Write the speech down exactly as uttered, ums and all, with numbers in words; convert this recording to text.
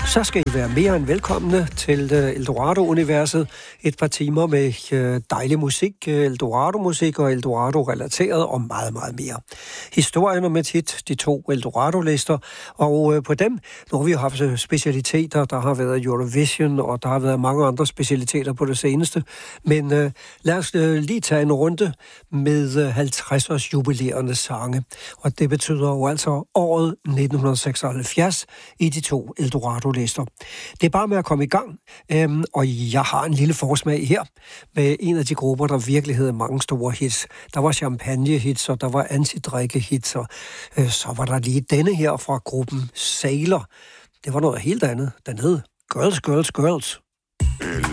Så skal I være mere end velkomne til Eldorado-universet. Et par timer med dejlig musik, Eldorado-musik og Eldorado-relateret og meget, meget mere. Historien om et hit, de to Eldorado-lister, og på dem, nu har vi haft specialiteter, der har været Eurovision, og der har været mange andre specialiteter på det seneste. Men uh, lad os uh, lige tage en runde med uh, halvtreds-års jubilerende sange. Og det betyder jo altså året nitten seksoghalvfjerds i de to Eldorado-lister. Det er bare med at komme i gang, øhm, og jeg har en lille forsmag her med en af de grupper, der virkelig havde mange store hits. Der var champagne-hits, og der var antidrikke-hits, og øh, så var der lige denne her fra gruppen Sailor. Det var noget helt andet. Den hed Girls, Girls, Girls.